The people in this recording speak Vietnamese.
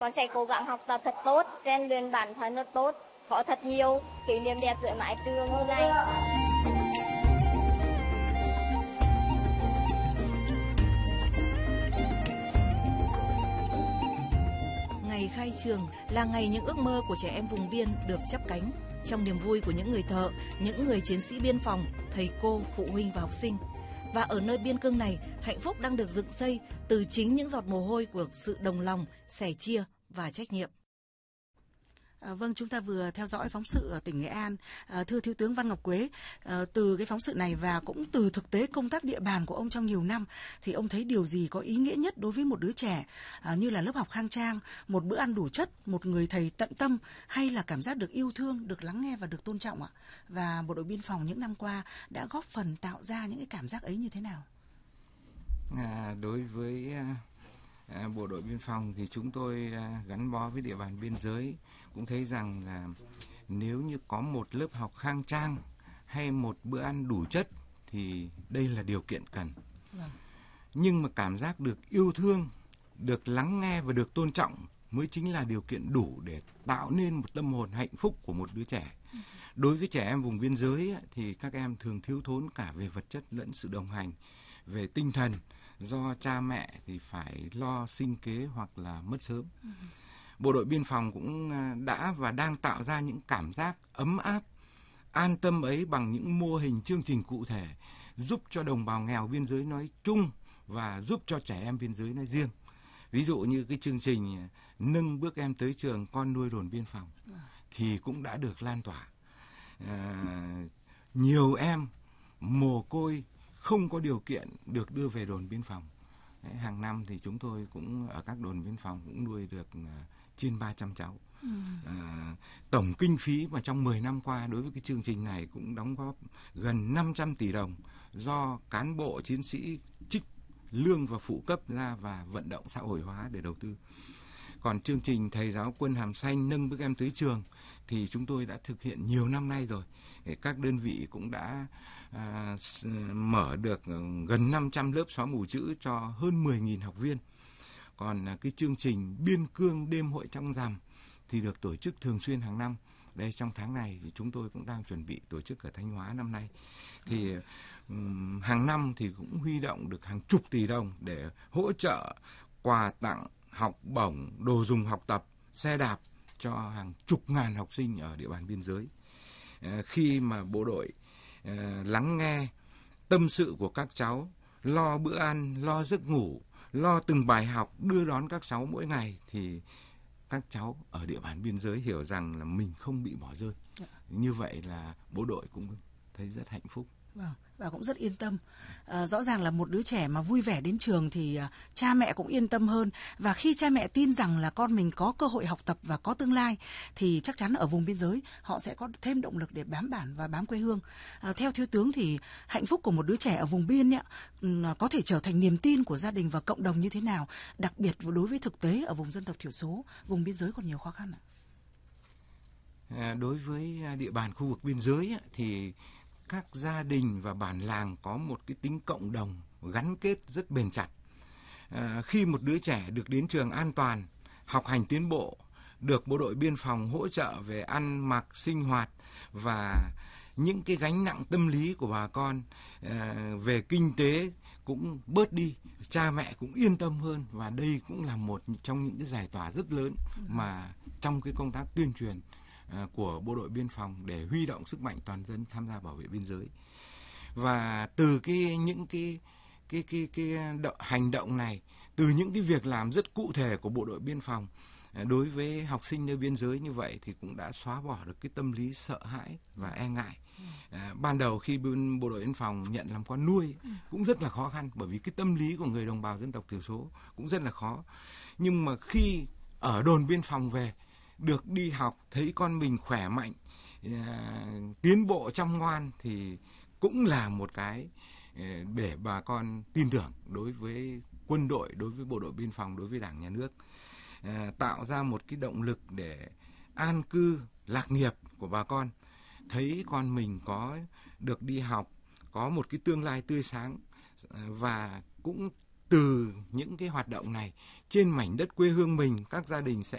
Con sẽ cố gắng học tập thật tốt, rèn luyện bản thân thật tốt, có thật nhiều kỷ niệm đẹp giữa mái trường hôm nay. Ngày khai trường là ngày những ước mơ của trẻ em vùng biên được chắp cánh, trong niềm vui của những người thợ, những người chiến sĩ biên phòng, thầy cô, phụ huynh và học sinh. Và ở nơi biên cương này, hạnh phúc đang được dựng xây từ chính những giọt mồ hôi của sự đồng lòng, sẻ chia và trách nhiệm. Vâng, chúng ta vừa theo dõi phóng sự ở tỉnh Nghệ An. Thưa Thiếu tướng Văn Ngọc Quế, từ cái phóng sự này và cũng từ thực tế công tác địa bàn của ông trong nhiều năm, thì ông thấy điều gì có ý nghĩa nhất đối với một đứa trẻ, như là lớp học khang trang, một bữa ăn đủ chất, một người thầy tận tâm, hay là cảm giác được yêu thương, được lắng nghe và được tôn trọng ạ? Và bộ đội biên phòng những năm qua đã góp phần tạo ra những cái cảm giác ấy như thế nào? Đối với bộ đội biên phòng thì chúng tôi gắn bó với địa bàn biên giới, cũng thấy rằng là nếu như có một lớp học khang trang hay một bữa ăn đủ chất thì đây là điều kiện cần. Nhưng mà cảm giác được yêu thương, được lắng nghe và được tôn trọng mới chính là điều kiện đủ để tạo nên một tâm hồn hạnh phúc của một đứa trẻ. Đối với trẻ em vùng biên giới thì các em thường thiếu thốn cả về vật chất lẫn sự đồng hành về tinh thần, do cha mẹ thì phải lo sinh kế hoặc là mất sớm. Bộ đội biên phòng cũng đã và đang tạo ra những cảm giác ấm áp, an tâm ấy bằng những mô hình chương trình cụ thể, giúp cho đồng bào nghèo biên giới nói chung và giúp cho trẻ em biên giới nói riêng. Ví dụ như cái chương trình nâng bước em tới trường con nuôi đồn biên phòng thì cũng đã được lan tỏa. Nhiều em mồ côi không có điều kiện được đưa về đồn biên phòng. Hàng năm thì chúng tôi cũng ở các đồn biên phòng cũng nuôi được trên 300 cháu. Tổng kinh phí mà trong 10 năm qua đối với cái chương trình này cũng đóng góp gần 500 tỷ đồng do cán bộ chiến sĩ trích lương và phụ cấp ra và vận động xã hội hóa để đầu tư. Còn chương trình thầy giáo quân hàm xanh nâng bước em tới trường thì chúng tôi đã thực hiện nhiều năm nay rồi. Các đơn vị cũng đã mở được gần 500 lớp xóa mù chữ cho hơn 10.000 học viên. Còn cái chương trình biên cương đêm hội trăng rằm thì được tổ chức thường xuyên hàng năm. Đây trong tháng này thì chúng tôi cũng đang chuẩn bị tổ chức ở Thanh Hóa năm nay. Thì hàng năm thì cũng huy động được hàng chục tỷ đồng để hỗ trợ quà tặng, học bổng, đồ dùng học tập, xe đạp cho hàng chục ngàn học sinh ở địa bàn biên giới. Khi mà bộ đội lắng nghe tâm sự của các cháu, lo bữa ăn, lo giấc ngủ, lo từng bài học, đưa đón các cháu mỗi ngày thì các cháu ở địa bàn biên giới hiểu rằng là mình không bị bỏ rơi. Như vậy là bộ đội cũng thấy rất hạnh phúc. Vâng, và cũng rất yên tâm. Rõ ràng là một đứa trẻ mà vui vẻ đến trường thì cha mẹ cũng yên tâm hơn. Và khi cha mẹ tin rằng là con mình có cơ hội học tập và có tương lai thì chắc chắn ở vùng biên giới họ sẽ có thêm động lực để bám bản và bám quê hương. Theo Thiếu tướng thì hạnh phúc của một đứa trẻ ở vùng biên có thể trở thành niềm tin của gia đình và cộng đồng như thế nào? Đặc biệt đối với thực tế ở vùng dân tộc thiểu số, vùng biên giới còn nhiều khó khăn ạ. Đối với địa bàn khu vực biên giới thì các gia đình và bản làng có một cái tính cộng đồng gắn kết rất bền chặt. Khi một đứa trẻ được đến trường an toàn, học hành tiến bộ, được bộ đội biên phòng hỗ trợ về ăn mặc, sinh hoạt và những cái gánh nặng tâm lý của bà con về kinh tế cũng bớt đi, cha mẹ cũng yên tâm hơn, và đây cũng là một trong những cái giải tỏa rất lớn mà trong cái công tác tuyên truyền của bộ đội biên phòng để huy động sức mạnh toàn dân tham gia bảo vệ biên giới. Và từ những hành động này, từ những cái việc làm rất cụ thể của bộ đội biên phòng đối với học sinh nơi biên giới như vậy thì cũng đã xóa bỏ được cái tâm lý sợ hãi và e ngại. Ban đầu khi bộ đội biên phòng nhận làm con nuôi cũng rất là khó khăn, bởi vì cái tâm lý của người đồng bào dân tộc thiểu số cũng rất là khó. Nhưng mà khi ở đồn biên phòng về, được đi học, thấy con mình khỏe mạnh, tiến bộ chăm ngoan thì cũng là một cái để bà con tin tưởng đối với quân đội, đối với bộ đội biên phòng, đối với Đảng, Nhà nước. Tạo ra một cái động lực để an cư, lạc nghiệp của bà con. Thấy con mình có được đi học, có một cái tương lai tươi sáng, và cũng từ những cái hoạt động này trên mảnh đất quê hương mình, các gia đình sẽ